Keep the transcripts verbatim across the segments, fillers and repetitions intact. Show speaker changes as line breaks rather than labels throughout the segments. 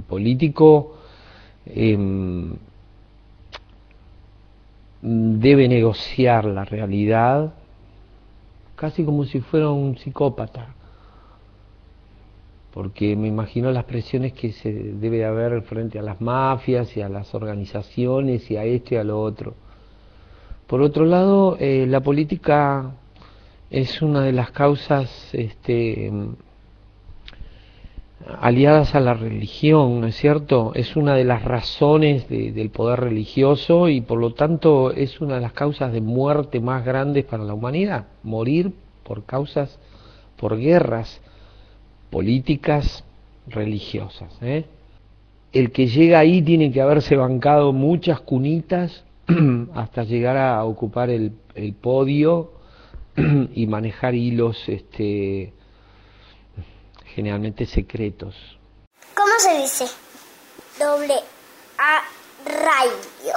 El político eh, debe negociar la realidad casi como si fuera un psicópata, porque me imagino las presiones que se debe haber frente a las mafias y a las organizaciones y a esto y a lo otro. Por otro lado, eh, la política es una de las causas este, aliadas a la religión, ¿no es cierto? Es una de las razones de, del poder religioso y por lo tanto es una de las causas de muerte más grandes para la humanidad. Morir por causas, por guerras políticas religiosas, ¿eh? El que llega ahí tiene que haberse bancado muchas cunitas hasta llegar a ocupar el, el podio y manejar hilos este, generalmente secretos.
¿Cómo se dice? Doble A radio.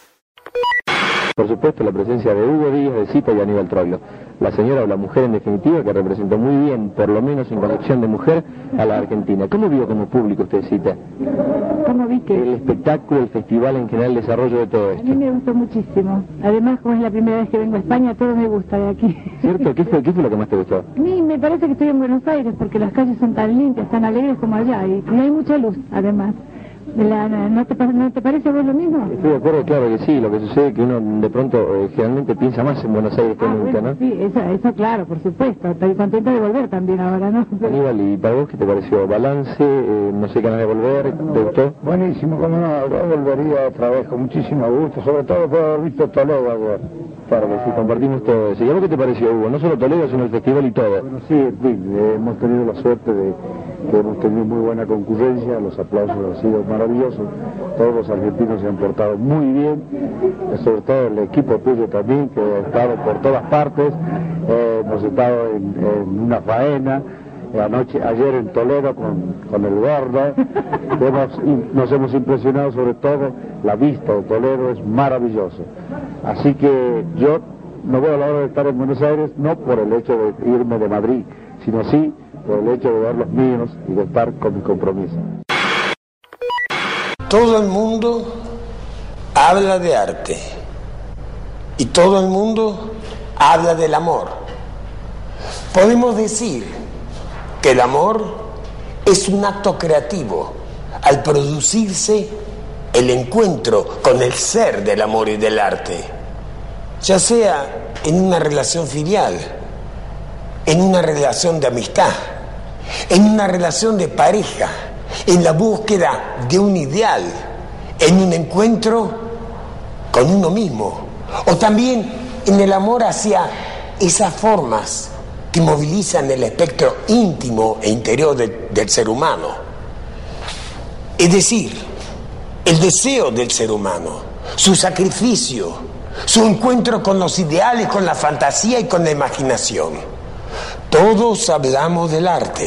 Por supuesto, la presencia de Hugo Díaz de Cita y Aníbal Troilo. La señora o la mujer en definitiva que representó muy bien, por lo menos en concepción de mujer, a la Argentina. ¿Cómo vio como público usted, Cita?
¿Cómo vi que?
El espectáculo, el festival en general, el desarrollo de todo esto.
A mí me gustó muchísimo. Además, como es la primera vez que vengo a España, todo me gusta de aquí.
¿Cierto? ¿Qué fue, qué fue lo que más te gustó?
A mí me parece que estoy en Buenos Aires porque las calles son tan limpias, tan alegres como allá y, y hay mucha luz, además. La, ¿no, te, ¿No te parece a vos lo mismo?
Estoy de acuerdo, claro que sí. Lo que sucede es que uno de pronto eh, generalmente piensa más en Buenos Aires que
ah,
nunca,
bueno,
¿no?
Sí, eso, eso claro, por supuesto. Estoy contenta de volver también ahora, ¿no?
Aníbal, ¿y para vos qué te pareció? ¿Balance? Eh, no sé, ganas de volver? ¿Te gustó?
Buenísimo, como no, yo volvería otra vez con muchísimo gusto, sobre todo por haber visto Toledo ahora.
Claro que sí, compartimos todo eso. ¿Y a vos qué te pareció, Hugo? No solo Toledo, sino el festival y todo.
Bueno, sí, en fin, eh, hemos tenido la suerte de que hemos tenido muy buena concurrencia, los aplausos han sido maravillosos, todos los argentinos se han portado muy bien, y sobre todo el equipo tuyo también, que ha estado por todas partes, eh, hemos estado en, en una faena, anoche, ayer en Toledo con, con el gordo, hemos, nos hemos impresionado sobre todo, la vista de Toledo es maravilloso. Así que yo no veo la hora de estar en Buenos Aires, no por el hecho de irme de Madrid, sino sí por el hecho de ver los míos y de estar con mi compromiso.
Todo el mundo habla de arte y todo el mundo habla del amor. Podemos decir que el amor es un acto creativo al producirse el encuentro con el ser del amor y del arte, ya sea en una relación filial, en una relación de amistad, en una relación de pareja, en la búsqueda de un ideal, en un encuentro con uno mismo, o también en el amor hacia esas formas que movilizan el espectro íntimo e interior de, del ser humano. Es decir, el deseo del ser humano, su sacrificio, su encuentro con los ideales, con la fantasía y con la imaginación. Todos hablamos del arte,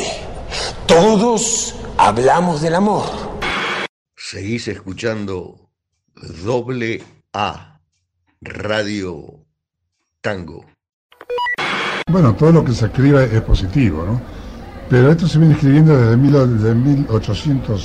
todos hablamos del amor.
Seguís escuchando Doble A, Radio Tango.
Bueno, todo lo que se escribe es positivo, ¿no? Pero esto se viene escribiendo desde mil ochocientos